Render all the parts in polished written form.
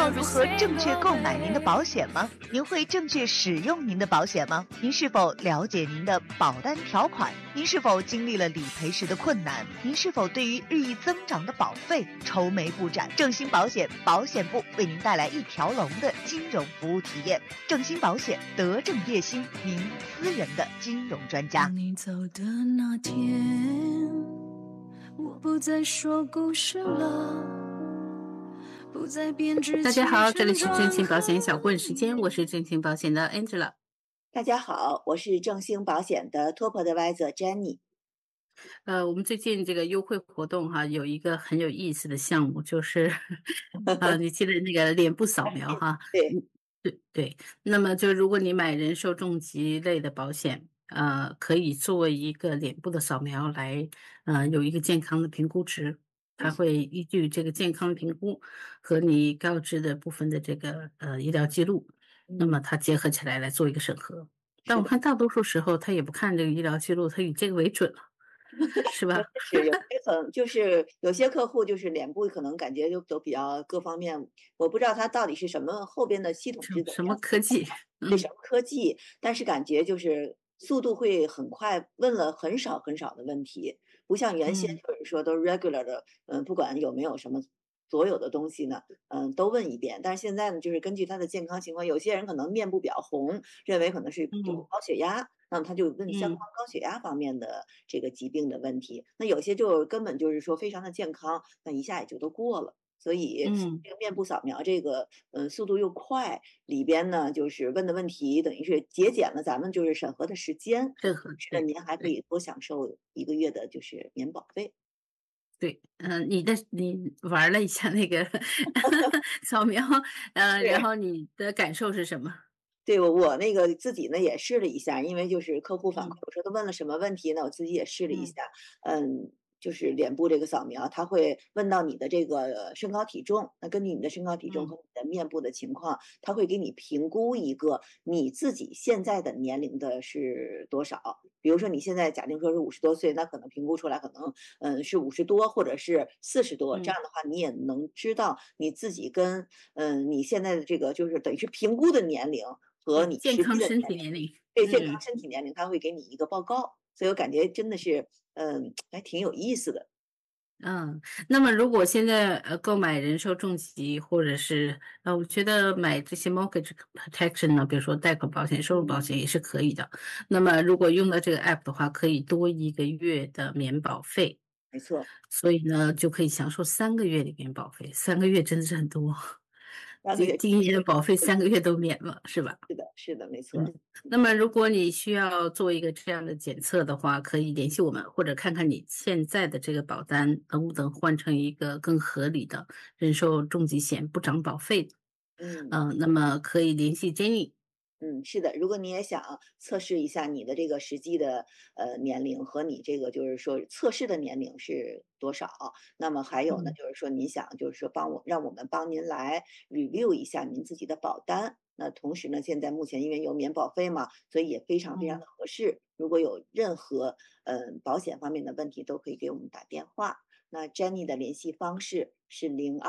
道如何正确购买您的保险吗？您会正确使用您的保险吗？您是否了解您的保单条款？您是否经历了理赔时的困难？您是否对于日益增长的保费愁眉不展？正兴保险保险部为您带来一条龙的金融服务体验。正兴保险，德正业兴，您私人的金融专家。 你走的那天，我不再说故事了，不再编织。 大家好，这里是正兴保险小顾问时间，我是正兴保险的 Angela。 大家好，我是正兴保险的 Top Advisor Jenny。 我们最近这个优惠活动哈，有一个很有意思的项目，就是你记得那个脸部扫描哈？对。那么就如果你买人寿重疾类的保险，可以作为一个脸部的扫描来，有一个健康的评估值，它会依据这个健康评估和你告知的部分的这个医疗记录，那么它结合起来做一个审核。但我看大多数时候他也不看这个医疗记录，他以这个为准了。是吧？ 是有些客户就是脸部可能感觉都比较各方面，我不知道他到底是什么后边的系统是什么科技， 对什么科技，但是感觉就是速度会很快，问了很少很少的问题，不像原先就是说都 regular 的，不管有没有什么所有的东西呢，都问一遍。但是现在呢，就是根据他的健康情况，有些人可能面部比较红，认为可能是有高血压。那么他就问相关高血压方面的这个疾病的问题，那有些就根本就是说非常的健康，那一下也就都过了。所以这个面部扫描这个速度又快，里边呢就是问的问题等于是节俭了咱们就是审核的时间，是您还可以多享受1个月的就是免保费。 对，你玩了一下那个扫描，然后你的感受是什么？ 对，我那个自己呢也试了一下，因为就是客户反馈，我说他问了什么问题呢？我自己也试了一下，就是脸部这个扫描，他会问到你的这个身高体重，那根据你的身高体重和你的面部的情况，他会给你评估一个你自己现在的年龄的是多少。比如说你现在假定说是50多岁，那可能评估出来可能是50多或者是40多，这样的话你也能知道你自己跟你现在的这个就是等于是评估的年龄和你健康身体年龄， 对健康身体年龄，他会给你一个报告，所以我感觉真的是还挺有意思的。 那么如果现在购买人寿重疾或者是我觉得买这些 mortgage protection 呢，比如说贷款保险、收入保险也是可以的。那么如果用到这个 app 的话，可以多1个月的免保费。 没错。 所以呢，就可以享受3个月的免保费，3个月真的是很多。今年的保费3个月都免了，是吧？ 是的，没错。 那么如果你需要做一个这样的检测的话，可以联系我们，或者看看你现在的这个保单能不能换成一个更合理的人寿重疾险不涨保费的。那么可以联系 Jenny。 是的，如果你也想测试一下你的这个实际的年龄和你这个就是说测试的年龄是多少，那么还有呢，就是说你想就是说让我们帮您来 review 一下您自己的保单。那同时呢，现在目前因为有免保费嘛，所以也非常非常的合适。如果有任何保险方面的问题，都可以给我们打电话。那 Jenny 的联系方式是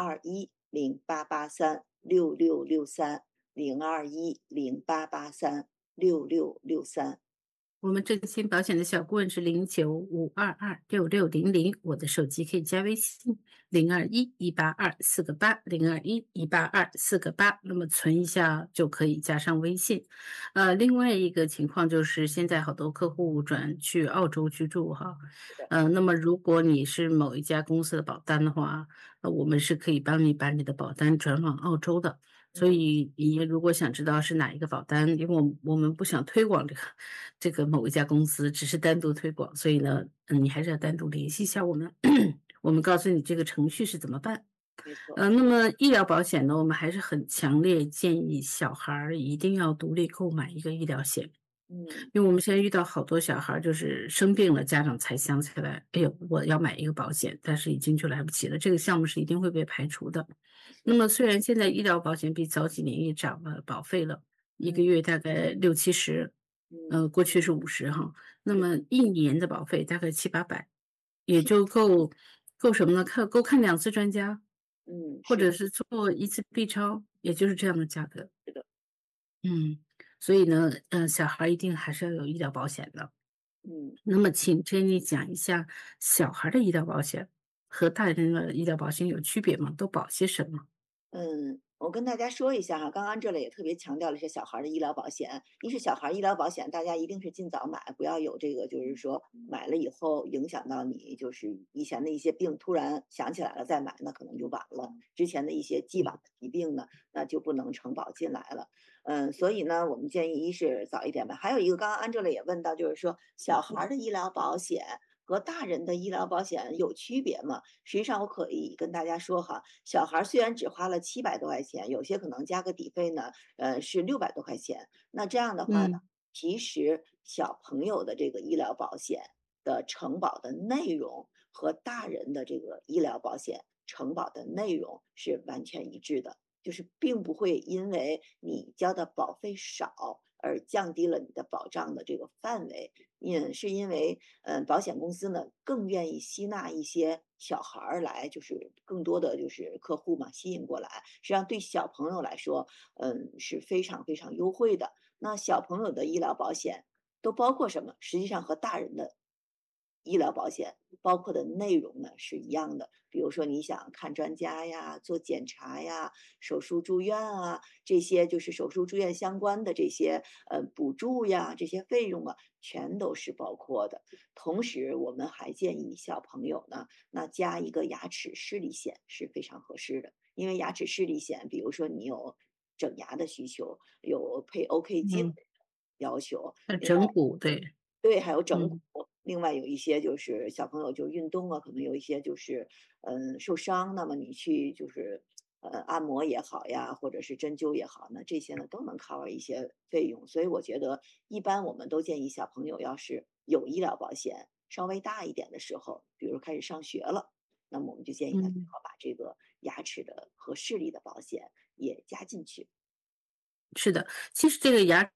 02108836663。02108836663。 我们正兴保险的小顾问是0952266600，我的手机可以加微信0211824802118248，那么存一下就可以加上微信。另外一个情况就是现在好多客户转去澳洲居住哈，那么如果你是某一家公司的保单的话，我们是可以帮你把你的保单转往澳洲的。所以你如果想知道是哪一个保单，因为我们不想推广这个某一家公司，只是单独推广，所以呢，你还是要单独联系一下我们，我们告诉你这个程序是怎么办。那么医疗保险呢，我们还是很强烈建议小孩一定要独立购买一个医疗险。因为我们现在遇到好多小孩就是生病了，家长才想起来，哎呦，我要买一个保险，但是已经就来不及了，这个项目是一定会被排除的。那么虽然现在医疗保险比早几年也涨了保费了，1个月大概60-70，过去是50哈，那么1年的保费大概700-800，也就够什么呢？够看2次专家。 是的， 或者是做一次 B 超，也就是这样的价格。 是的， 嗯，所以呢，小孩一定还是要有医疗保险的。 嗯。 那么请 Jenny 讲一下小孩的医疗保险和大人的医疗保险有区别吗？都保些什么？ 我跟大家说一下哈，刚刚这里也特别强调了是小孩儿的医疗保险。一是小孩儿医疗保险，大家一定是尽早买，不要有这个就是说买了以后影响到你，就是以前的一些病突然想起来了再买，那可能就晚了。之前的一些既往的疾病呢，那就不能承保进来了。所以呢，我们建议一是早一点买，还有一个刚刚 Angela 也问到，就是说小孩儿的医疗保险和大人的医疗保险有区别吗？实际上我可以跟大家说哈，小孩儿虽然只花了700多块钱，有些可能加个底费呢，是600多块钱。那这样的话呢， 嗯。 其实小朋友的这个医疗保险的承保的内容和大人的这个医疗保险承保的内容是完全一致的，就是并不会因为你交的保费少而降低了你的保障的这个范围。是因为，保险公司呢更愿意吸纳一些小孩儿来，就是更多的就是客户嘛，吸引过来。实际上对小朋友来说，是非常非常优惠的。那小朋友的医疗保险都包括什么？实际上和大人的医疗保险包括的内容呢是一样的。比如说你想看专家呀、做检查呀、手术住院啊，这些就是手术住院相关的这些补助呀、这些费用啊，全都是包括的。同时，我们还建议小朋友呢，那加一个牙齿视力险是非常合适的。因为牙齿视力险，比如说你有整牙的需求，有配 OK 镜的嗯， 要求， 整骨，对。 对，还有整骨。 嗯。 另外有一些就是小朋友就运动啊，可能有一些就是受伤，那么你去就是按摩也好呀，或者是针灸也好，那这些呢都能 cover 一些费用。所以我觉得一般我们都建议小朋友要是有医疗保险，稍微大一点的时候，比如开始上学了，那么我们就建议他最嗯。 好把这个牙齿的和视力的保险也加进去。 是的，其实这个牙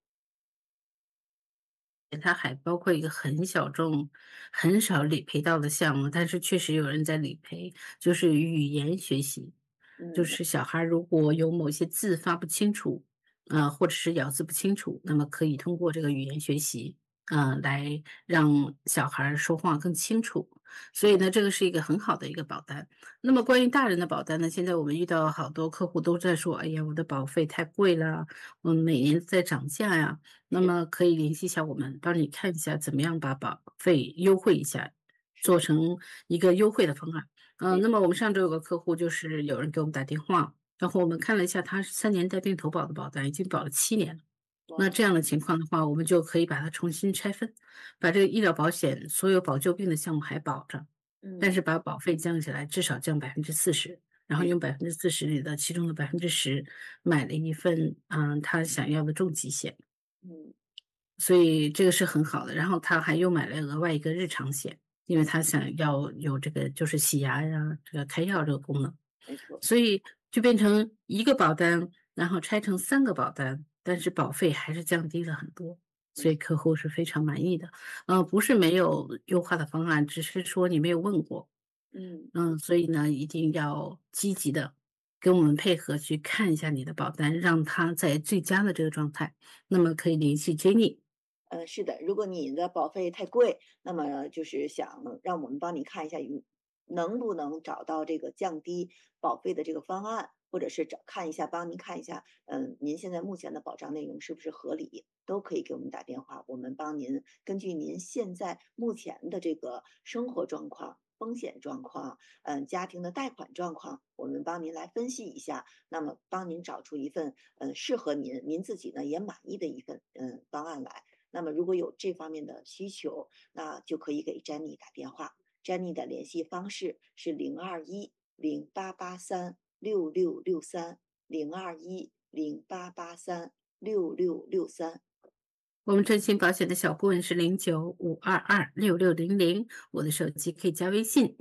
它还包括一个很小众、很少理赔到的项目，但是确实有人在理赔，就是语言学习。就嗯， 是小孩儿如果有某些字发不清楚，或者是咬字不清楚，那么可以通过这个语言学习，来让小孩儿说话更清楚。所以呢，这个是一个很好的一个保单。那么关于大人的保单呢，现在我们遇到好多客户都在说：“哎呀，我的保费太贵了，每年在涨价呀。”那是么可以联系一下我们，帮你看一下怎么样把保费优惠一下， 是的， 做成一个优惠的方案。 没那么我们上周有个客户，就是有人给我们打电话，然后我们看了一下，他是3年带病投保的保单，已经保了7年了。那哇， 这样的情况的话，我们就可以把它重新拆分，把这个医疗保险所有保旧病的项目还保着，但嗯， 是把保费降下来，至少降40%，然后没用40%里的其中的10%买了一份，他想要的重疾险。 嗯， 所以这个是很好的，然后他还又买了额外一个日常险，因为他想要有这个就是洗牙呀，这个开药这个功能， 没错， 所以就变成一个保单，然后拆成3个保单，但是保费还是降低了很多， 没错， 所以客户是非常满意的。不是没有优化的方案，只是说你没有问过。 嗯。 所以呢，一定要积极的跟我们配合去看一下你的保单，让它在最佳的这个状态。那么可以联系 Jenny。 是的，如果你的保费太贵，那么就是想让我们帮你看一下能不能找到这个降低保费的这个方案，或者是看一下，帮您看一下，您现在目前的保障内容是不是合理，都可以给我们打电话，我们帮您根据您现在目前的这个生活状况、风险状况，家庭的贷款状况，我们帮您来分析一下，那么帮您找出一份适合您自己呢也满意的一份方案来。那么如果有这方面的需求，那就可以给 Jenny 打电话。Jenny 的联系方式是021088366663021088366663。 我们振兴保险的小顾问是0952266600，我的手机可以加微信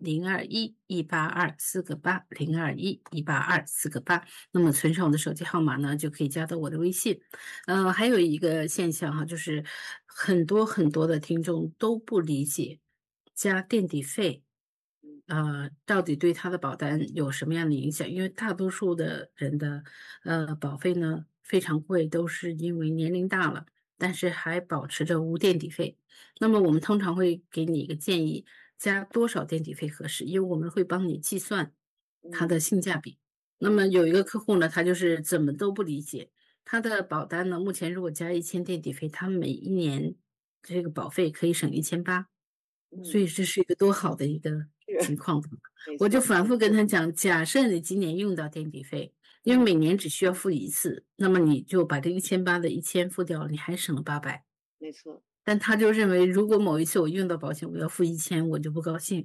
0211824802118248。那么存上我的手机号码呢，就可以加到我的微信。还有一个现象哈，就是很多很多的听众都不理解加垫底费到底对他的保单有什么样的影响？因为大多数的人的保费呢非常贵，都是因为年龄大了，但是还保持着无垫底费。那么我们通常会给你一个建议，加多少垫底费合适？因为我们会帮你计算它嗯的性价比。那么有一个客户呢，他就是怎么都不理解，他的保单呢，目前如果加1000垫底费，他每一年这个保费可以省1800，所嗯， 以这是一个多好的一个情是况。 没错， 我就反复跟他讲，假设你今年用到垫底费，因为嗯每年只需要付一次，那么你就把这1800的1000付掉了，你还省了800。 没错， 但他就认为，如果某一次我用到保险，我要付1000，我就不高兴。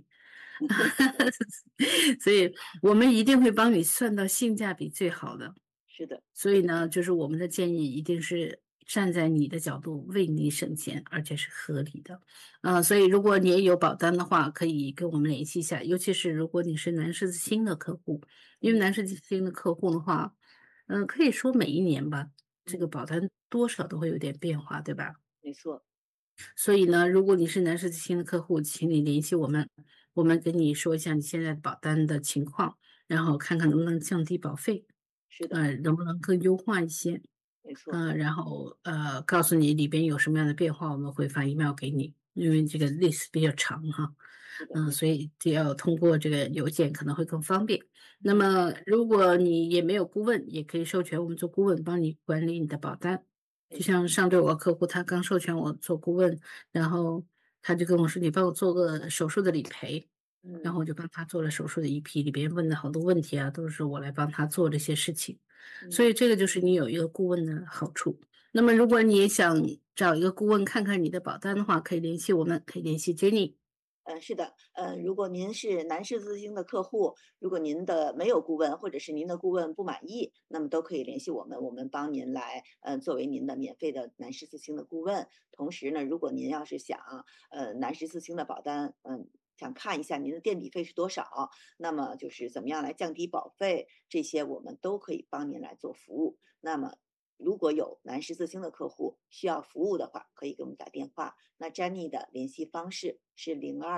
所以我们一定会帮你算到性价比最好的。 是的， 所以呢，就是我们的建议一定是站在你的角度为你省钱，而且是合理的。所以如果你也有保单的话，可以跟我们联系一下，尤其是如果你是南狮子星的客户，因为嗯南狮子星的客户的话，可以说每一年吧，这个嗯， 保单多少都会有点变化，对吧？ 没错， 所以呢，如果你是南狮子星的客户，请你联系我们，我们跟你说一下你现在保单的情况，然后看看能不能降低保费， 是的， 能不能更优化一些。 没错， 然后告诉你里边有什么样的变化，我们会发 email 给你，因为这个 list 比较长哈。 是的， 所以就要通过这个邮件可能会更方便。那嗯么如果你也没有顾问，也可以授权我们做顾问，帮你管理你的保单。就没错， 像上周有个客户，他刚授权我做顾问，然后他就跟我说：“你帮我做个手术的理赔。”然嗯后我就帮他做了手术的一批，里边问的好多问题啊，都是我来帮他做这些事情。所嗯。 以这个就是你有一个顾问的好处。那么如果你也想找一个顾问看看你的保单的话，可以联系我们，可以联系 Jenny。 是的，如果您是南狮子星的客户，如果您的没有顾问，或者是您的顾问不满意，那么都可以联系我们，我们帮您来，作为您的免费的南狮子星的顾问。同时呢，如果您要是想，南狮子星的保单，想看一下您的垫底费是多少，那么就是怎么样来降低保费，这些我们都可以帮您来做服务。那么如果有南十字星的客户需要服务的话，可以给我们打电话。那 Jenny 的联系方式是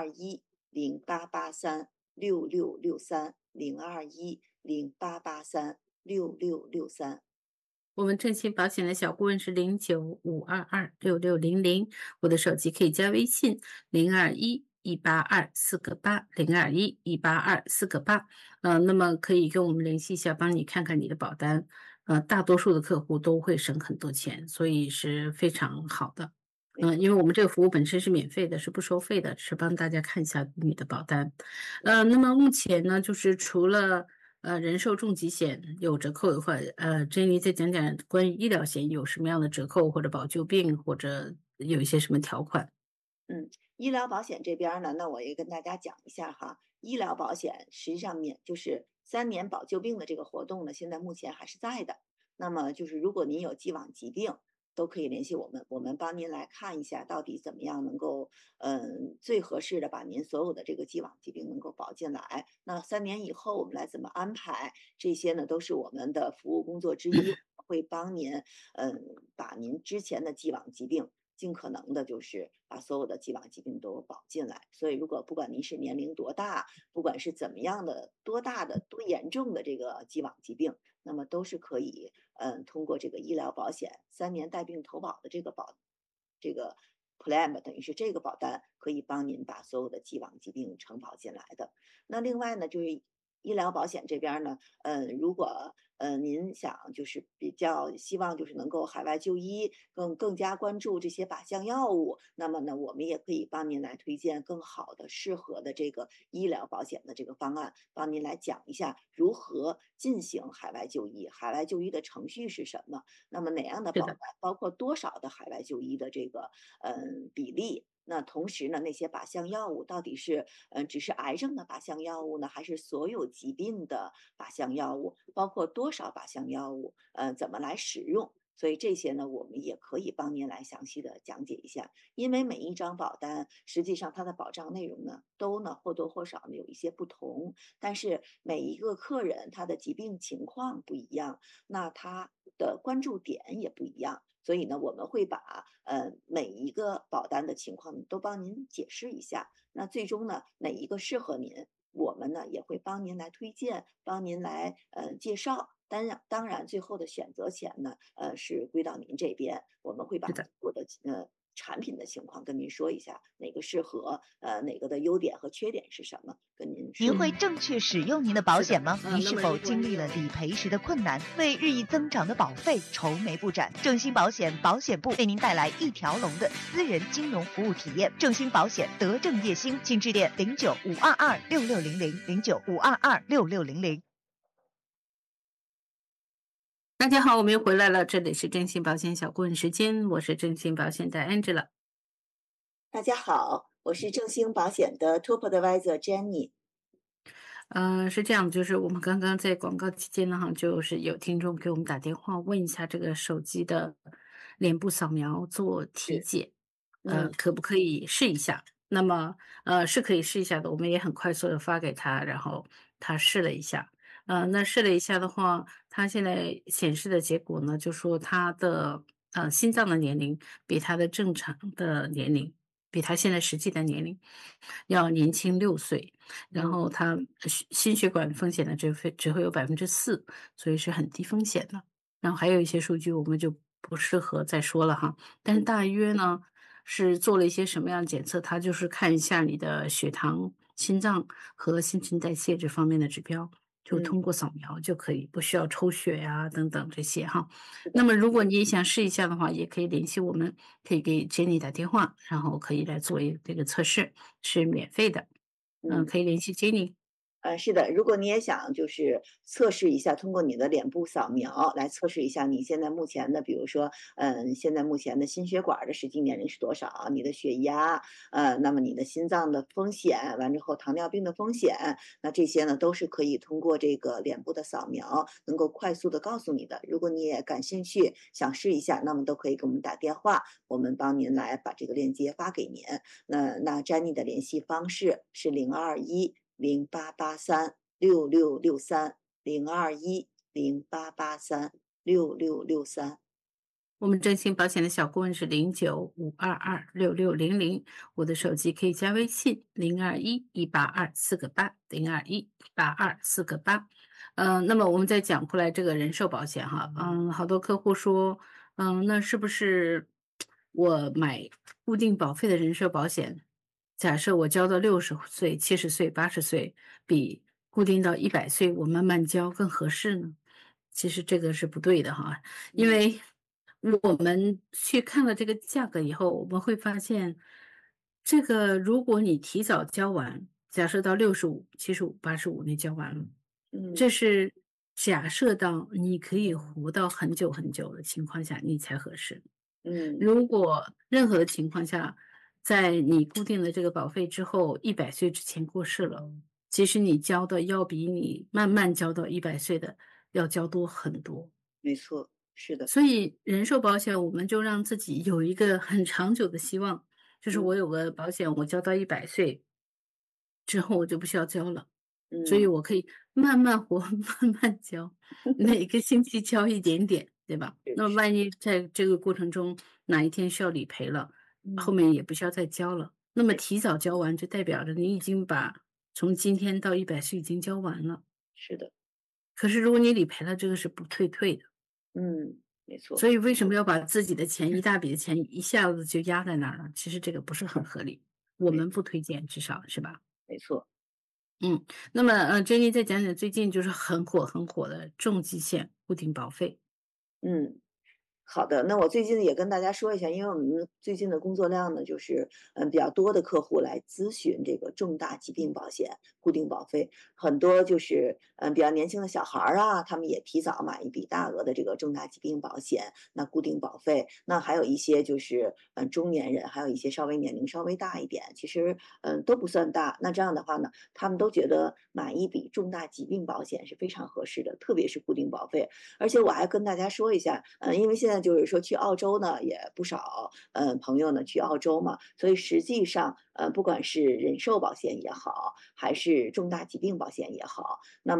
02108836663，02108836663。 我们正新保险的小顾问是0952266600，我的手机可以加微信021-182-4个8，021-182-4个8。那么可以跟我们联系一下，帮你看看你的保单。大多数的客户都会省很多钱，所以是非常好的。 没错， 因为我们这个服务本身是免费的，是不收费的，是帮大家看一下你的保单。那么目前呢，就是除了人寿重疾险有折扣的话，珍妮再讲讲关于医疗险有什么样的折扣，或者保旧病，或者有一些什么条款？ 医疗保险这边儿呢，那我也跟大家讲一下哈。医疗保险实际上面就是3年保旧病的这个活动呢，现在目前还是在的。那么就是如果您有既往疾病，都可以联系我们，我们帮您来看一下到底怎么样能够，最合适的把您所有的这个既往疾病能够保进来。那3年以后我们来怎么安排，这些呢都是我们的服务工作之一，会帮您，把您之前的既往疾病尽可能的就是把所有的既往疾病都保进来。所以如果不管您是年龄多大，不管是怎么样的多大的多严重的这个既往疾病，那么都是可以通过这个医疗保险3年带病投保的这个 plan 吧，等于是这个保单可以帮您把所有的既往疾病承保进来的。那另外呢，就是医疗保险这边呢，如果您想就是比较希望就是能够海外就医，更加关注这些靶向药物，那么呢，我们也可以帮您来推荐更好的、适合的这个医疗保险的这个方案，帮您来讲一下如何进行海外就医，海外就医的程序是什么，那么哪样的是的。 保单，包括多少的海外就医的这个比例。那同时呢，那些靶向药物到底是只是癌症的靶向药物呢，还是所有疾病的靶向药物？包括多少靶向药物？怎么来使用？所以这些呢，我们也可以帮您来详细的讲解一下。因为每一张保单实际上它的保障内容呢，都呢或多或少的有一些不同，但是每一个客人他的疾病情况不一样，那他的关注点也不一样。所以呢，我们会把每一个保单的情况都帮您解释一下。那最终呢，哪一个适合您， 我们呢也会帮您来推荐，帮您来介绍。当然，最后的选择权呢，是归到您这边，我们会把是的。 我的产品的情况跟您说一下，哪个适合，哪个的优点和缺点是什么，跟您说。 您会正确使用您的保险吗？您是否那么如果你有经历了理赔时的困难，为日益增长的保费愁眉不展？正兴保险保险部为您带来一条龙的私人金融服务体验。正兴保险德正叶兴，请致电09-522-6600 09-522-6600。 大家好，我们又回来了，这里是正兴保险小顾问时间，我是正兴保险的 Angela。 大家好，我是正兴保险的 Top Advisor Jenny。 是这样，就是我们刚刚在广告期间呢，就是有听众给我们打电话问一下这个手机的脸部扫描做体检，可不可以试一下？那么是可以试一下的，我们也很快速的发给他，然后他试了一下。那试了一下的话，他现在显示的结果呢，就说他的心脏的年龄比他的正常的年龄，比他现在实际的年龄要年轻6岁，然后他心血管风险呢只会有4%，所以是很低风险的。然后还有一些数据我们就不适合再说了哈，但是大约呢是做了一些什么样的检测，它就是看一下你的血糖、心脏和新陈代谢这方面的指标。就通过扫描就可以，不需要抽血呀等等这些哈。那么如果你也想试一下的话，也可以联系我们，可以给 Jenny 打电话，然后可以来做这个测试，是免费的。可以联系 Jenny。 是的，如果你也想就是测试一下，通过你的脸部扫描来测试一下你现在目前的，比如说，现在目前的心血管的实际年龄是多少，你的血压，那么你的心脏的风险，完之后糖尿病的风险，那这些呢都是可以通过这个脸部的扫描能够快速的告诉你的。如果你也感兴趣，想试一下，那么都可以给我们打电话，我们帮您来把这个链接发给您。那 Jenny 的联系方式是021-0883-6663，021-0883-6663。 我们正兴保险的小顾问是09-522-6600，我的手机可以加微信021-182-4个8，021-182-4个8。那么我们再讲回来这个人寿保险哈，好多客户说，那是不是我买固定保费的人寿保险，假设我交到60岁、70岁、80岁，比固定到100岁我慢慢交更合适呢？其实这个是不对的哈，因为我们去看了这个价格以后，我们会发现，这个如果你提早交完，假设到65、75、85你交完了，这是假设到你可以活到很久很久的情况下，你才合适。如果任何的情况下，在你固定的这个保费之后，100岁之前过世了，其实你交的要比你慢慢交到100岁的要交多很多。 没错，是的。 所以人寿保险我们就让自己有一个很长久的希望，就是我有个保险，我交到100岁之后我就不需要交了，所以我可以慢慢活，慢慢交，每个星期交一点点，对吧？那万一在这个过程中哪一天需要理赔了，后面也不需要再交了。那么提早交完就代表着你已经把从今天到100岁已经交完了。 是的。 可是如果你理赔了，这个是不退的。 没错。 所以为什么要把自己的钱一大笔的钱一下子就压在那儿呢？其实这个不是很合理，我们不推荐，至少是吧？ 没错。 那么Jenny 再讲讲最近就是很火的重疾险固定保费。 好的，那我最近也跟大家说一下，因为我们最近的工作量呢，就是比较多的客户来咨询这个重大疾病保险固定保费，很多就是比较年轻的小孩儿啊，他们也提早买一笔大额的这个重大疾病保险，那固定保费，那还有一些就是中年人，还有一些稍微年龄稍微大一点，其实都不算大，那这样的话呢，他们都觉得买一笔重大疾病保险是非常合适的，特别是固定保费，而且我还跟大家说一下，因为现在就是说去澳洲呢也不少，朋友呢去澳洲嘛，所以实际上不管是人寿保险也好，还是重大疾病保险也好，那么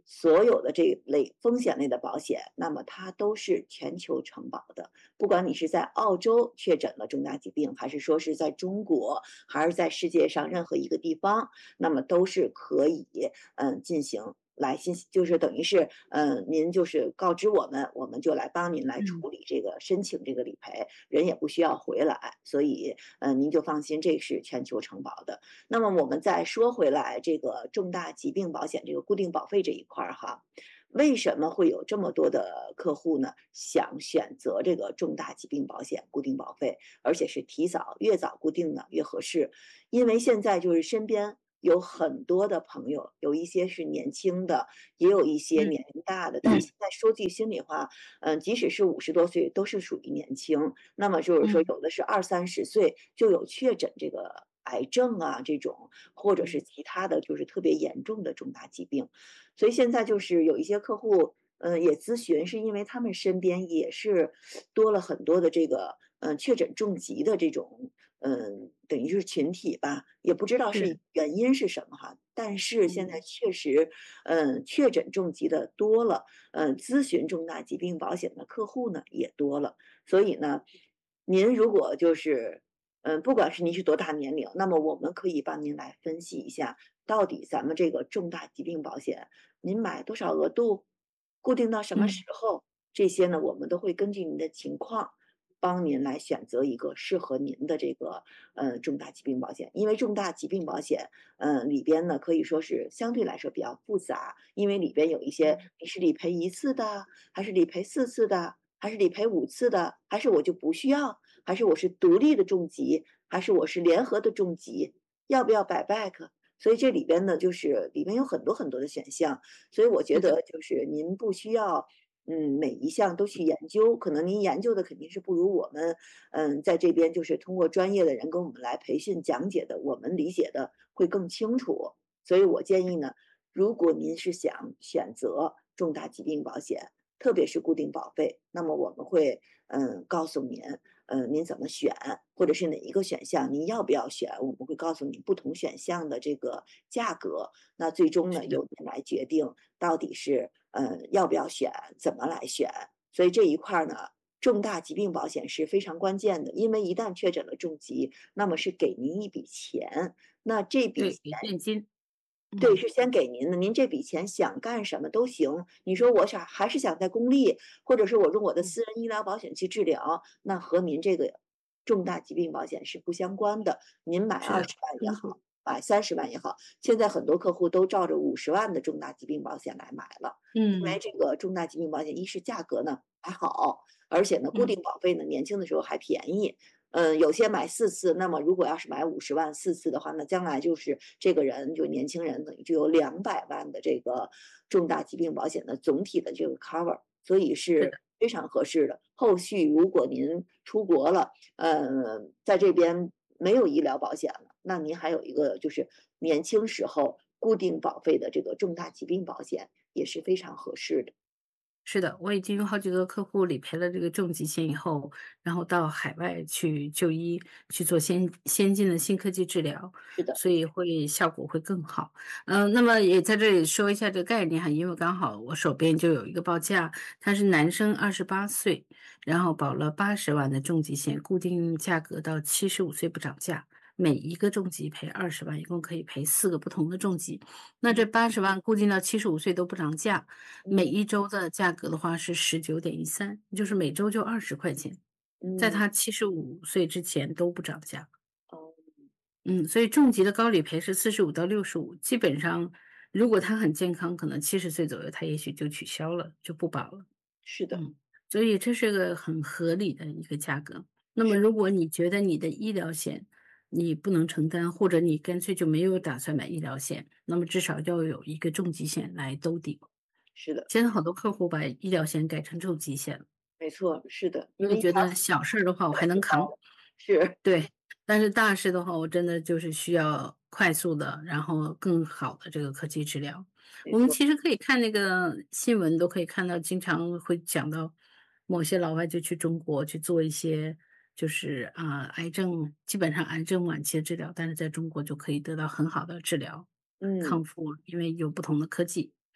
所有的这一类风险类的保险，那么它都是全球承保的。不管你是在澳洲确诊了重大疾病，还是说是在中国，还是在世界上任何一个地方，那么都是可以进行来就是等于是您就是告知我们，我们就来帮您来处理这个申请这个理赔，人也不需要回来，所以您就放心，这是全球承保的。那么我们再说回来，这个重大疾病保险这个固定保费这一块儿哈，为什么会有这么多的客户呢？想选择这个重大疾病保险固定保费，而且是越早固定呢越合适，因为现在就是身边有很多的朋友，有一些是年轻的，也有一些年龄大的。但是现在说句心里话，即使是50多岁，都是属于年轻。那么就是说，有的是20、30岁就有确诊这个癌症啊这种，或者是其他的就是特别严重的重大疾病。所以现在就是有一些客户，也咨询，是因为他们身边也是多了很多的这个，确诊重疾的这种，等于是群体吧，也不知道是原因是什么哈。但是现在确实，确诊重疾的多了，咨询重大疾病保险的客户呢也多了。所以呢，您如果就是，不管是您是多大年龄，那么我们可以帮您来分析一下，到底咱们这个重大疾病保险，您买多少额度，固定到什么时候，这些呢，我们都会根据您的情况，帮您来选择一个适合您的这个重大疾病保险。因为重大疾病保险，里边呢可以说是相对来说比较复杂，因为里边有一些你是理赔1次的，还是理赔4次的，还是理赔5次的，还是我就不需要，还是我是独立的重疾，还是我是联合的重疾，要不要buy back？所以这里边呢，就是里边有很多很多的选项，所以我觉得就是您不需要，每一项都去研究，可能您研究的肯定是不如我们，在这边就是通过专业的人跟我们来培训讲解的，我们理解的会更清楚。所以我建议呢，如果您是想选择重大疾病保险，特别是固定保费，那么我们会告诉您，您怎么选，或者是哪一个选项您要不要选，我们会告诉你不同选项的这个价格。那最终呢，由您来决定到底是要不要选，怎么来选。所以这一块儿呢，重大疾病保险是非常关键的，因为一旦确诊了重疾，那么是给您一笔钱，那这笔钱现金。 对，是先给您的，您这笔钱想干什么都行。你说我还是想在公立，或者是我用我的私人医疗保险去治疗，那和您这个重大疾病保险是不相关的。您买20万也好，买30万也好，现在很多客户都照着50万的重大疾病保险来买了。因为这个重大疾病保险，一是价格呢还好，而且呢固定保费呢年轻的时候还便宜。有些买4次，那么如果要是买50万4次的话，那将来就是这个人就年轻人等于就有200万的这个重大疾病保险的总体的这个 cover，所以是非常合适的。后续如果您出国了，在这边没有医疗保险了，那您还有一个就是年轻时候固定保费的这个重大疾病保险也是非常合适的。 是的，我已经有好几个客户理赔了这个重疾险以后，然后到海外去就医，去做先进的新科技治疗， 是的， 所以效果会更好。那么也在这里说一下这个概念哈，因为刚好我手边就有一个报价，他是男生28岁，然后保了80万的重疾险，固定价格到75岁不涨价。每一个重疾赔20万，一共可以赔4个不同的重疾。那这80万固定到75岁都不涨价，每一周的价格的话是19.13，就是每周就20块钱，在他75岁之前都不涨价。 哦， 所以重疾的高理赔是45到65，基本上如果他很健康，可能70岁左右他也许就取消了，就不保了。 是的， 所以这是个很合理的一个价格。那么如果你觉得你的医疗险你不能承担，或者你干脆就没有打算买医疗险，那么至少要有一个重疾险来兜底。 是的， 现在好多客户把医疗险改成重疾险了， 没错，是的， 因为觉得小事儿的话我还能扛， 是， 对，但是大事的话我真的就是需要快速的，然后更好的这个科技治疗。我们没错， 其实可以看那个新闻，都可以看到，经常会讲到某些老外就去中国去做一些就是癌症，基本上癌症晚期的治疗，但是在中国就可以得到很好的治疗康嗯， 复，因为有不同的科技。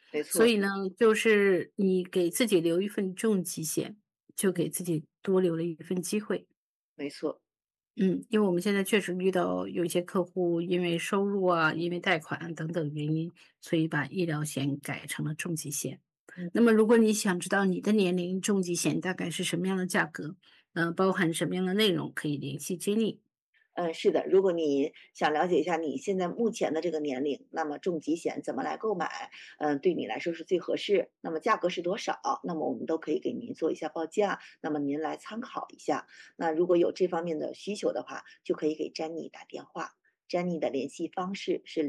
没错， 所以呢，就是你给自己留一份重疾险，就给自己多留了一份机会。 没错， 因为我们现在确实遇到有一些客户因为收入啊，因为贷款等等原因，所以把医疗险改成了重疾险。 嗯。 那么如果你想知道你的年龄重疾险大概是什么样的价格，包含什么样的内容，可以联系 Jenny。 是的，如果你想了解一下你现在目前的这个年龄，那么重疾险怎么来购买，对你来说是最合适，那么价格是多少，那么我们都可以给您做一下报价，那么您来参考一下。那如果有这方面的需求的话，就可以给詹妮打电话，詹妮的联系方式是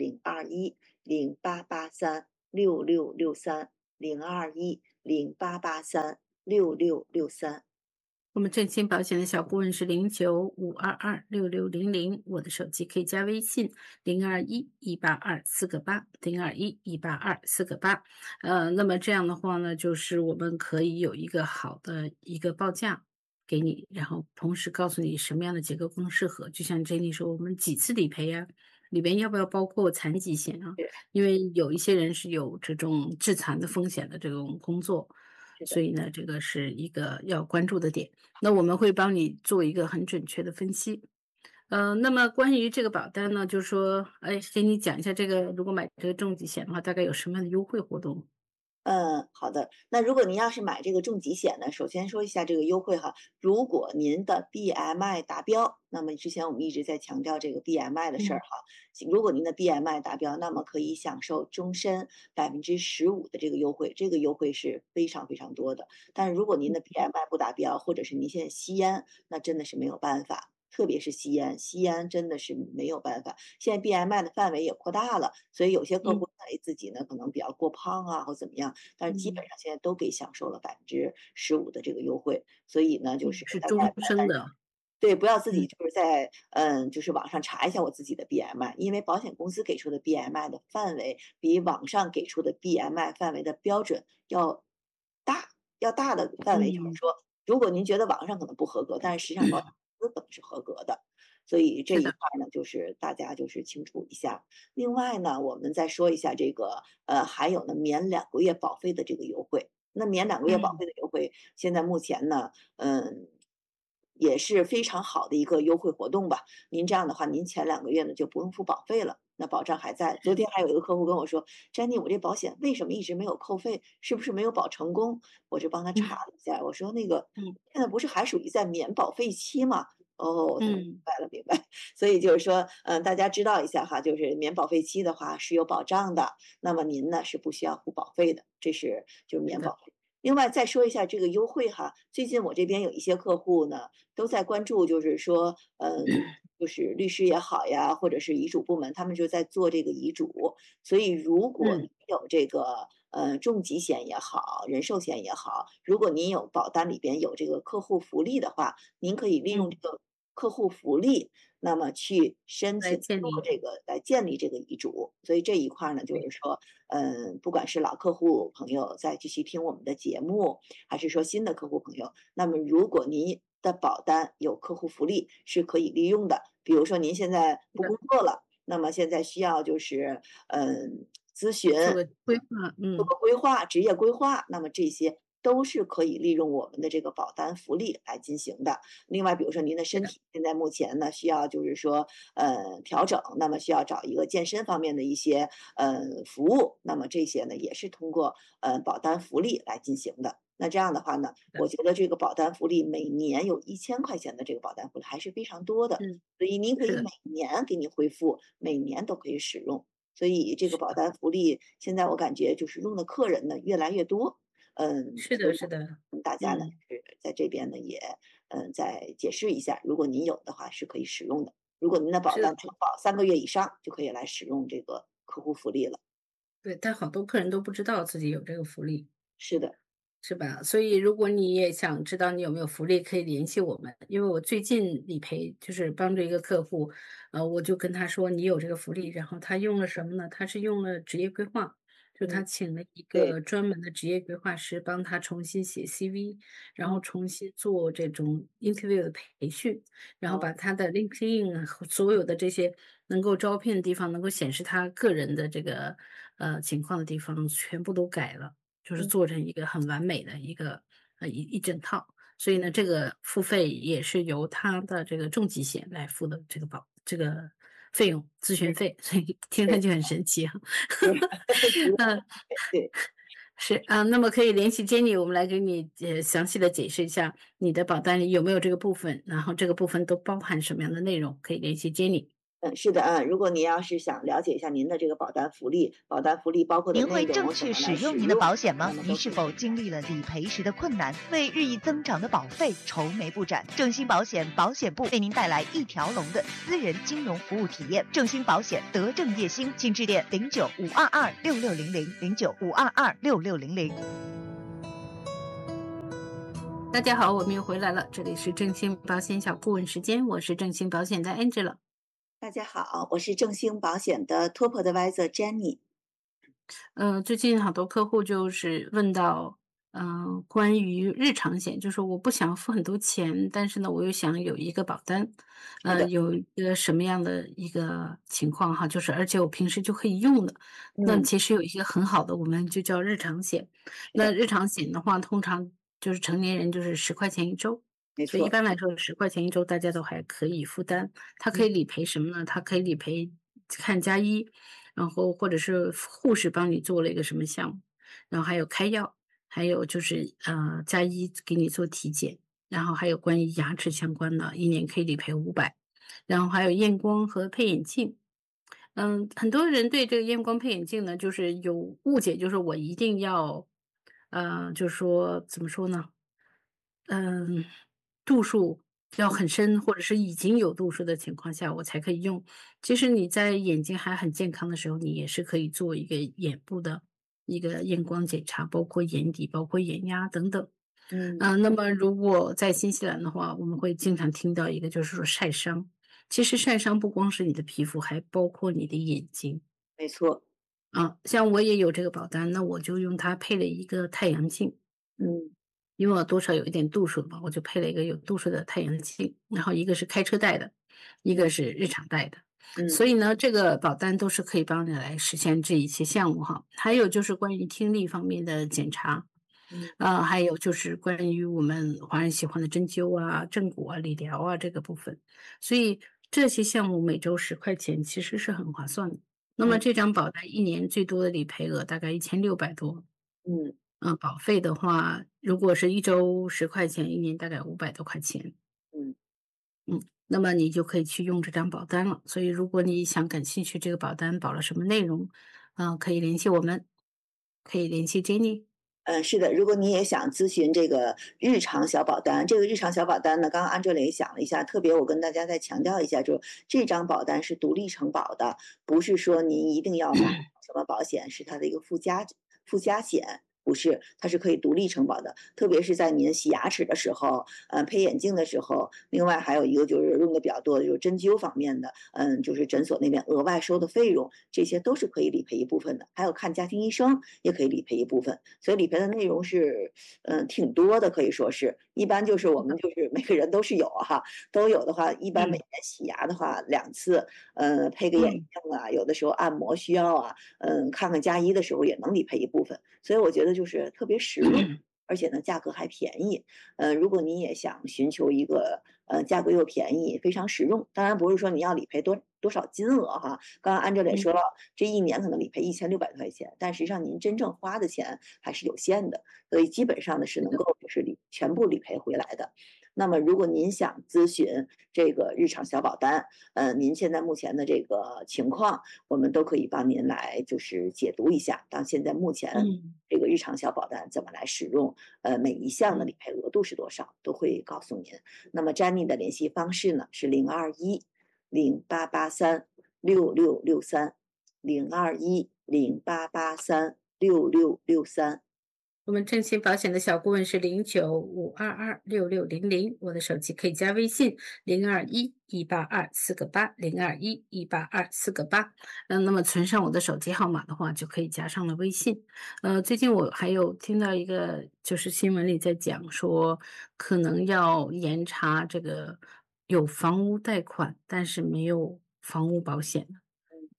0210883666302108836663。 我们振兴保险的小顾问是0952266600，我的手机可以加微信021-182-4个8，021-182-4个8。那么这样的话呢，就是我们可以有一个好的一个报价给你，然后同时告诉你什么样的结构更适合。就像 Jenny 说，我们几次理赔呀、里边要不要包括残疾险啊？ 对， 因为有一些人是有这种致残的风险的这种工作， 是的。 所以呢，这个是一个要关注的点。那我们会帮你做一个很准确的分析。那么关于这个保单呢，就是说，哎，给你讲一下这个，如果买这个重疾险的话，大概有什么样的优惠活动？ 好的。那如果您要是买这个重疾险呢，首先说一下这个优惠哈。如果您的 BMI 达标，那么之前我们一直在强调这个 BMI 的事儿嗯哈。如果您的 BMI 达标，那么可以享受终身15%的这个优惠，这个优惠是非常非常多的。但是如果您的 BMI 不达标，或者是您现在吸烟，那真的是没有办法。特别是吸烟，吸烟真的是没有办法。现在 BMI 的范围也扩大了，所以有些客嗯户认为自己呢可能比较过胖啊，或怎么样，但是基本嗯上现在都给享受了15%的这个优惠。所以呢，就是是终大家身的。 对，不要自己嗯就是在就是网上查一下我自己的 BMI，因为保险公司给出的 BMI 的范围比网上给出的 BMI 范围的标准要大，要大的范围就是嗯， 说，如果您觉得网上可能不合格，但是实际上保险公司可能是合格的。所以这是的。 一块儿呢，就是大家就是清楚一下。另外呢，我们再说一下这个还有呢免2个月保费的这个优惠。那免2个月保嗯费的优惠，现在目前呢，也是非常好的一个优惠活动吧。您这样的话，您前2个月呢就不用付保费了，那保障还在。昨天还有一个客户跟我说：“詹妮，我这保险为什么一直没有扣费？是不是没有保成功？”我就帮他查嗯了一下，我说：“那个嗯现在不是还属于在免保费期吗？”哦，他说明嗯， 白了，明白。所以就是说，大家知道一下哈，就是免保费期的话是有保障的，那么您呢是不需要付保费的，这是就是是的。 免保费。另外再说一下这个优惠哈，最近我这边有一些客户呢，都在关注，就是说，就是律师也好呀，或者是遗嘱部门，他们就在做这个遗嘱。所以如果嗯你有这个重疾险也好，人寿险也好，如果您有保单里边有这个客户福利的话，您可以利用这嗯， 个客户福利，那么去申来请建立。 做这个来建立这个遗嘱。所以这一块儿呢，就对。 是说，不管是老客户朋友在继续听我们的节目，还是说新的客户朋友，那么如果您的保单有客户福利是可以利用的，比如说您现在不是的。 工作了，那么现在需要就是咨询， 做个规划。 做个规划，职业规划，那么这些都是可以利用我们的这个保单福利来进行的。另外，比如说您的是的。 身体现在目前呢需要就是说调整，那么需要找一个健身方面的一些服务，那么这些呢也是通过保单福利来进行的。那这样的话呢， 是的。 我觉得这个保单福利每年有1000块钱的这个保单福利还是非常多的， 嗯， 所以您可以是的。 每年给你恢复，每年都可以使用。所以这个保单福利现在我感觉就是用的客人呢越来越多， 是的， 所以是的。 大家呢嗯， 是在这边呢也再解释一下，如果您有的话是可以使用的，如果您的保是的。 单承保3个月以上，就可以来使用这个客户福利了。 对，但好多客人都不知道自己有这个福利。 是的， 是吧？所以如果你也想知道你有没有福利，可以联系我们。因为我最近理赔就是帮助一个客户，我就跟他说你有这个福利，然后他用了什么呢？他是用了职业规划，就他嗯， 请了一对， 个专门的职业规划师帮他重新写 CV，然后嗯， 重新做这种 interview 的培训，然后哦， 把他的 LinkedIn 和所有的这些能够招聘的地方能够显示他个人的这个情况的地方全部都改了，就是嗯做成一个很完美的一个一整套。所以呢，这个付费也是由他的这个重疾险来付的这个费用咨询费，所以听上对去很神奇啊。 对嗯， 对。 是啊，那么可以联系 Jenny，我们来给你详细的解释一下你的保单里有没有这个部分，然后这个部分都包含什么样的内容，可以联系 Jenny。 是的，如果您要是想了解一下您的这个保单福利，保单福利包括的您会内容怎正确使么来使用您的保险那吗？您是么都可以否经历了理赔时的困难，为日益增长的保费愁眉不展？正兴保险保险部为您带来一条龙的私人金融服务体验。正兴保险德正叶兴，请致电09-522-6600，09-522-6600。 大家好，我们又回来了，这里是正兴保险小顾问时间，我是正兴保险的 Angela。 大家好，我是正兴保险的 Top Advisor Jenny。 最近好多客户就是问到，关于日常险，就是我不想付很多钱，但是呢，我又想有一个保单， 是的， 有一个什么样的一个情况哈，就是而且我平时就可以用的，那其实有一个很好的，我们就叫日常险。那日常险的话，通常就是成年人就是10块钱一周， 没错， 所以一般来说10块钱一周大家都还可以负担。它可以理赔什么呢？它可以理赔看家医。然后或者是护士帮你做了一个什么项目，然后还有开药，还有就是加医给你做体检，然后还有关于牙齿相关的，一年可以理赔500，然后还有验光和配眼镜。很多人对这个验光配眼镜呢，就是有误解，就是我一定要，就是说怎么说呢？嗯，度数要很深，或者是已经有度数的情况下，我才可以用。其实你在眼睛还很健康的时候，你也是可以做一个眼部的一个验光检查，包括眼底、包括眼压等等。 嗯， 那么如果在新西兰的话，我们会经常听到一个就是说晒伤。其实晒伤不光是你的皮肤，还包括你的眼睛。 没错， 像我也有这个保单，那我就用它配了一个太阳镜。 嗯因为我多少有一点度数嘛，我就配了一个有度数的太阳镜，然后一个是开车戴的，一个是日常戴的。 嗯所以呢，这个保单都是可以帮你来实现这一些项目哈。还有就是关于听力方面的检查， 嗯还有就是关于我们华人喜欢的针灸啊、正骨啊、理疗啊这个部分。所以这些项目每周10块钱其实是很划算的。那么嗯这张保单一年最多的理赔额大概1600多。 嗯保费的话，如果是一周10块钱，一年大概500多块钱。 嗯。 那么你就可以去用这张保单了。所以如果你想感兴趣这个保单保了什么内容，可以联系我们，可以联系 Jenny。 是的，如果你也想咨询这个日常小保单，这个日常小保单呢，刚刚安哲雷想了一下，特别我跟大家再强调一下，就这张保单是独立承保的，不是说您一定要买什么保险，是它的一个附加险。不是，它是可以独立承保的，特别是在您洗牙齿的时候，配眼镜的时候，另外还有一个就是用的比较多的就是针灸方面的，就是诊所那边额外收的费用，这些都是可以理赔一部分的，还有看家庭医生也可以理赔一部分，所以理赔的内容是，挺多的，可以说是，一般就是我们就是每个人都是有哈，都有的话，一般每年洗牙的话2次，配个眼镜啊，有的时候按摩需要啊，看看家医的时候也能理赔一部分，所以我觉得就是特别实用，而且呢价格还便宜。如果你也想寻求一个价格又便宜、非常实用，当然不是说你要理赔多少金额哈。刚刚安哲也说了，这一年可能理赔1600多块钱，但实际上您真正花的钱还是有限的，所以基本上呢是能够就是全部理赔回来的。那么，如果您想咨询这个日常小保单，您现在目前的这个情况，我们都可以帮您来就是解读一下，到现在目前这个日常小保单怎么来使用，每一项的理赔额度是多少，都会告诉您。那么詹妮的联系方式呢是021-0883-6663，021-0883-6663。 我们正兴保险的小顾问是09-522-6600，我的手机可以加微信021-182-4个8，021-182-4个8。那么存上我的手机号码的话，就可以加上了微信。最近我还有听到一个，就是新闻里在讲说，可能要严查这个有房屋贷款，但是没有房屋保险的。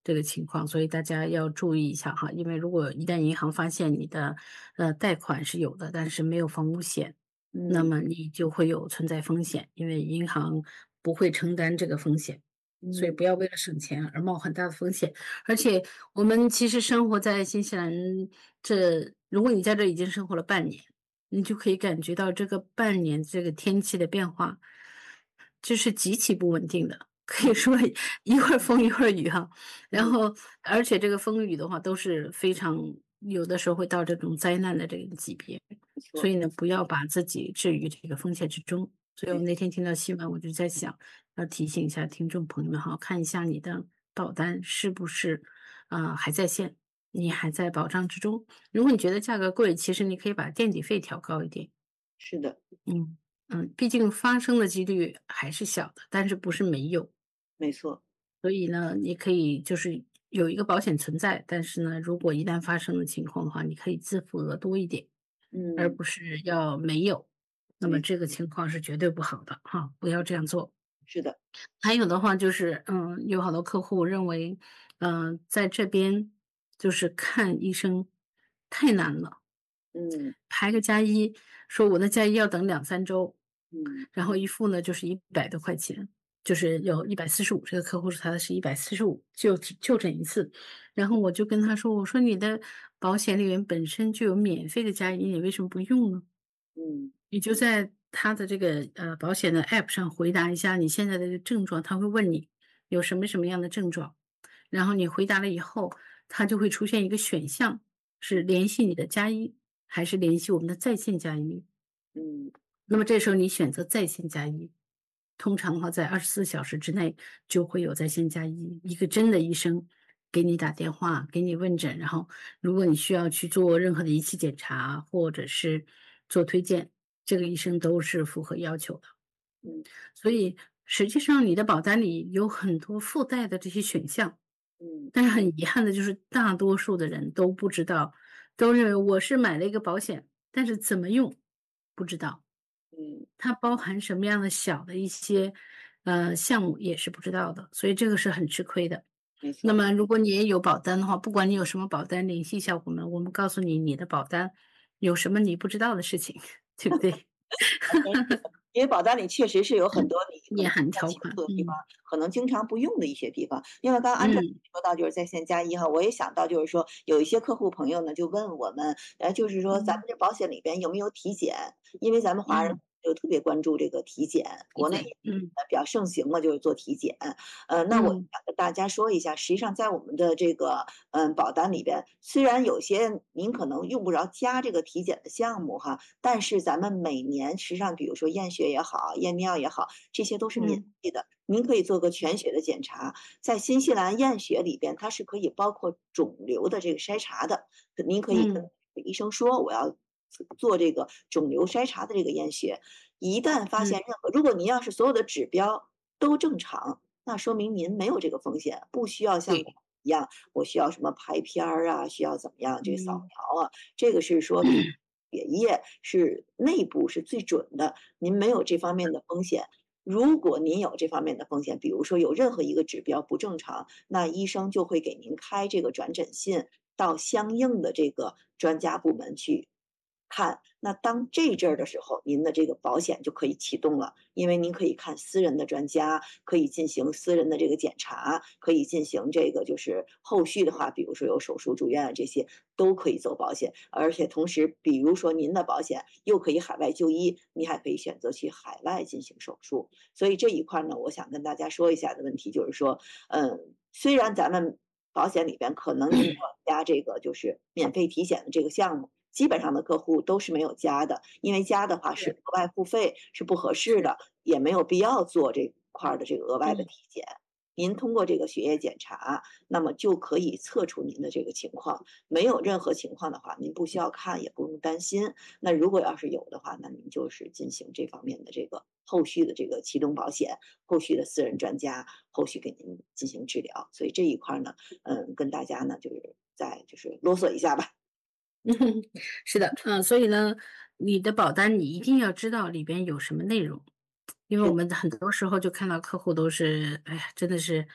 这个情况，所以大家要注意一下哈。因为如果一旦银行发现你的贷款是有的，但是没有房屋险，那么你就会有存在风险，因为银行不会承担这个风险。所以不要为了省钱而冒很大的风险。而且我们其实生活在新西兰如果你在这已经生活了半年，你就可以感觉到这个半年这个天气的变化，就是极其不稳定的，可以说一会儿风一会儿雨哈。然后而且这个风雨的话都是非常有的时候会到这种灾难的这个级别，所以呢，不要把自己置于这个风险之中。所以我那天听到新闻，我就在想，要提醒一下听众朋友们哈，看一下你的保单是不是还在线，你还在保障之中。如果你觉得价格贵，其实你可以把垫底费调高一点。 是的， 毕竟发生的几率还是小的，但是不是没有。 没错， 所以呢，你可以就是有一个保险存在，但是呢，如果一旦发生的情况的话，你可以自付额多一点，而不是要没有。那么这个情况是绝对不好的哈，不要这样做。 是的， 还有的话就是，有好多客户认为，在这边就是看医生太难了，排个加医，说我的加医要等2、3周，然后一付呢就是100多块钱，就是有145，这个客户说他的是145，就诊一次。然后我就跟他说，我说你的保险里面本身就有免费的加医，你为什么不用呢？你就在他的这个保险的 App 上回答一下你现在的症状，他会问你有什么什么样的症状，然后你回答了以后，它就会出现一个选项，是联系你的加医，还是联系我们的在线加医。那么这时候你选择在线加医，通常的话在24小时之内就会有在线加医，一个真的医生给你打电话，给你问诊，然后如果你需要去做任何的仪器检查或者是做推荐，这个医生都是符合要求的。所以实际上你的保单里有很多附带的这些选项，但是很遗憾的就是大多数的人都不知道，都认为我是买了一个保险，但是怎么用不知道。它包含什么样的小的一些项目也是不知道的，所以这个是很吃亏的。 没错。 那么如果你也有保单的话，不管你有什么保单，联系一下我们，我们告诉你你的保单有什么你不知道的事情，对不对？ 因为保单里确实是有很多你可也能不太很条款， 清楚的地方，可能经常不用的一些地方。因为刚刚安哲说到就是在线加医哈，我也想到就是说有一些客户朋友呢就问我们，就是说咱们这保险里边有没有体检？因为咱们华人就特别关注这个体检，国内比较盛行嘛，就是做体检。那我想跟大家说一下，实际上在我们的这个保单里边，虽然有些您可能用不着加这个体检的项目哈，但是咱们每年实际上比如说验血也好，验尿也好，这些都是免费的。您可以做个全血的检查，在新西兰验血里边，它是可以包括肿瘤的这个筛查的。您可以跟医生说，我要做这个肿瘤筛查的这个验血。一旦发现任何，如果您要是所有的指标都正常，那说明您没有这个风险，不需要像一样，我需要什么拍片儿啊，需要怎么样这扫描啊，这个是说血液是内部是最准的，您没有这方面的风险。如果您有这方面的风险，比如说有任何一个指标不正常，那医生就会给您开这个转诊信到相应的这个专家部门去看。那当这阵儿的时候，您的这个保险就可以启动了，因为您可以看私人的专家，可以进行私人的这个检查，可以进行这个就是后续的话，比如说有手术住院啊，这些都可以走保险。而且同时，比如说您的保险又可以海外就医，你还可以选择去海外进行手术。所以这一块呢，我想跟大家说一下的问题就是说，虽然咱们保险里边可能您要加这个就是免费体检的这个项目，基本上的客户都是没有加的，因为加的话是额外付费，是不合适的，也没有必要做这块的这个额外的体检。您通过这个血液检查，那么就可以测出您的这个情况。没有任何情况的话，您不需要看，也不用担心。那如果要是有的话，那您就是进行这方面的这个后续的这个启动保险，后续的私人专家后续给您进行治疗。所以这一块呢，跟大家呢就是啰嗦一下吧。 是的，所以呢，你的保单你一定要知道里边有什么内容，因为我们很多时候就看到客户都是，哎呀，真的是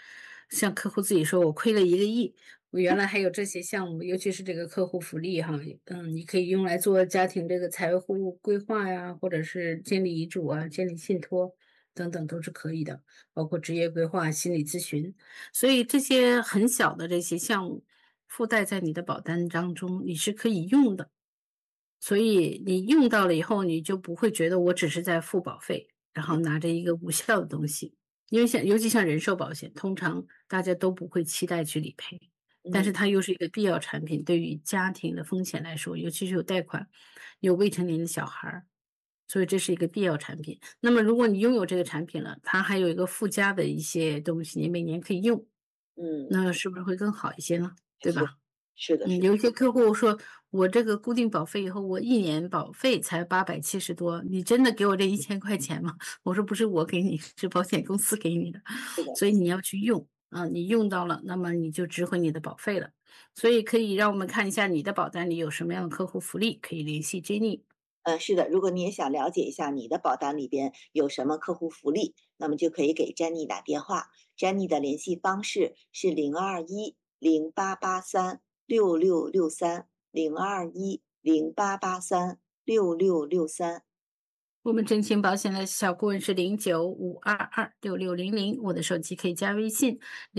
像客户自己说，我亏了1个亿，我原来还有这些项目，尤其是这个客户福利哈，你可以用来做家庭这个财务规划呀，或者是建立遗嘱啊、建立信托等等都是可以的，包括职业规划、心理咨询，所以这些很小的这些项目附带在你的保单当中，你是可以用的。所以你用到了以后，你就不会觉得我只是在付保费，然后拿着一个无效的东西。因为尤其像人寿保险，通常大家都不会期待去理赔，但是它又是一个必要产品，对于家庭的风险来说，尤其是有贷款、有未成年的小孩儿，所以这是一个必要产品。那么如果你拥有这个产品了，它还有一个附加的一些东西，你每年可以用，那是不是会更好一些呢？对是吧？ 是的，是的， 有一些客户说，我这个固定保费以后，我1年保费才870多，你真的给我这1000块钱吗？我说不是我给你，是保险公司给你的， 是的。 所以你要去用，你用到了，那么你就值回你的保费了。所以可以让我们看一下你的保单里有什么样的客户福利，可以联系 Jenny。 是的，如果你也想了解一下你的保单里边有什么客户福利，那么就可以给 Jenny 打电话。Jenny 的联系方式是0210883666302108836663。 我们真情保险的小顾问是0952266600，我的手机可以加微信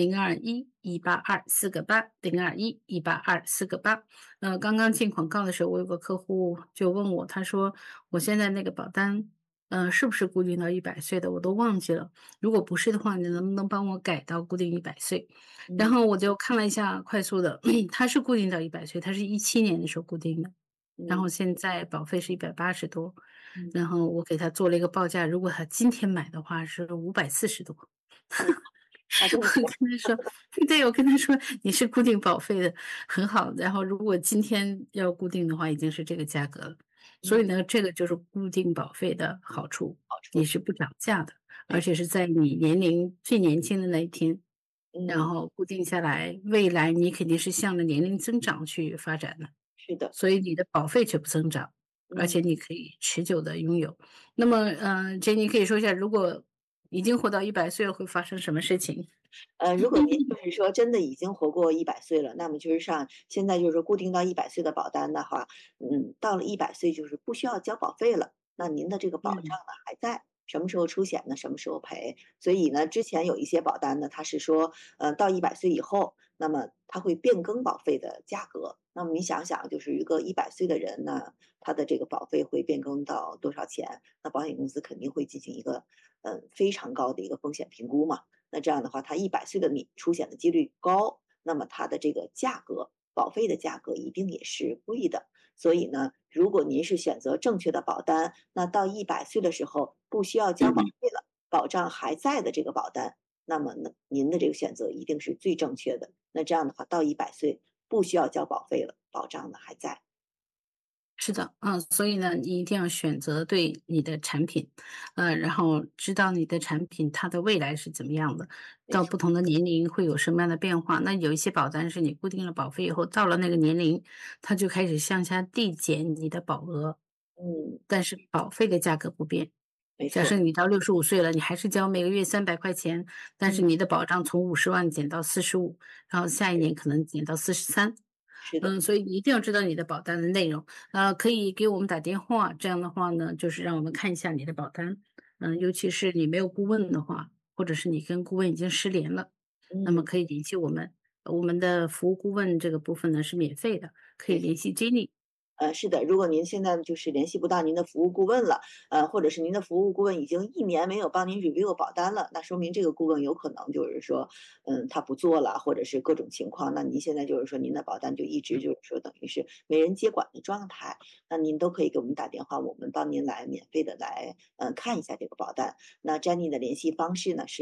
0211824802118248。刚刚进广告的时候，我有个客户就问我，他说我现在那个保单，是不是固定到100岁的？我都忘记了。如果不是的话，你能不能帮我改到固定100岁？然后我就看了一下快速的，它是固定到100岁，它是17年的时候固定的。然后现在保费是180多，然后我给他做了一个报价，如果他今天买的话是540多。我跟他说，对，我跟他说你是固定保费的，很好。然后如果今天要固定的话，已经是这个价格了。所以呢，这个就是固定保费的好处，你是不涨价的，而且是在你年龄最年轻的那一天，然后固定下来，未来你肯定是向着年龄增长去发展的。 是的， 所以你的保费却不增长，而且你可以持久的拥有。那么，Jenny 可以说一下，如果已经活到100岁了，会发生什么事情？ 如果您就是说真的已经活过100岁了，那么就是现在就是说固定到100岁的保单的话，到了100岁就是不需要交保费了，那您的这个保障呢还在，什么时候出险呢，什么时候赔。所以呢，之前有一些保单呢，它是说，到100岁以后，那么它会变更保费的价格。那么你想想，就是一个100岁的人呢，他的这个保费会变更到多少钱？那保险公司肯定会进行一个，非常高的一个风险评估嘛。那这样的话，他100岁的你出险的几率高，那么它的这个价格，保费的价格一定也是贵的。所以呢，如果您是选择正确的保单，那到100岁的时候不需要交保费了，保障还在的这个保单，那么呢，您的这个选择一定是最正确的。那这样的话，到100岁不需要交保费了，保障呢还在。 是的，所以呢，你一定要选择对你的产品，然后知道你的产品它的未来是怎么样的，到不同的年龄会有什么样的变化。那有一些保单是你固定了保费以后，到了那个年龄，它就开始向下递减你的保额，但是保费的价格不变。 没错， 假设你到65岁了，你还是交每个月300块钱，但是你的保障从50万减到45，然后下一年可能减到43。 是的， 所以你一定要知道你的保单的内容，可以给我们打电话，这样的话呢，就是让我们看一下你的保单，尤其是你没有顾问的话，或者是你跟顾问已经失联了，那么可以联系我们，我们的服务顾问这个部分呢是免费的，可以联系 Jenny。 是的，如果您现在就是联系不到您的服务顾问了，或者是您的服务顾问已经1年没有帮您 review 保单了，那说明这个顾问有可能就是说，他不做了，或者是各种情况，那您现在就是说您的保单就一直就是说等于是没人接管的状态，那您都可以给我们打电话，我们帮您来免费的来看一下这个保单。那 Jenny 的联系方式呢是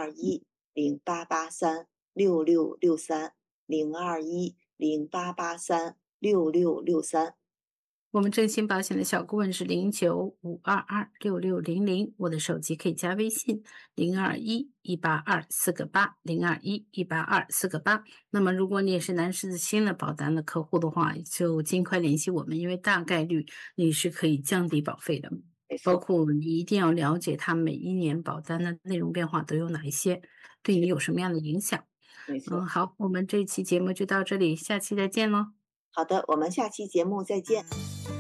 0210883666302108836663。 我们振兴保险的小顾问是0952266600，我的手机可以加微信0211824802118248。那么如果你也是南狮子星的保单的客户的话，就尽快联系我们，因为大概率你是可以降低保费的，包括你一定要了解它每一年保单的内容变化都有哪一些，对你有什么样的影响。 没错。 好，我们这期节目就到这里，下期再见喽。 好的，我们下期节目再见。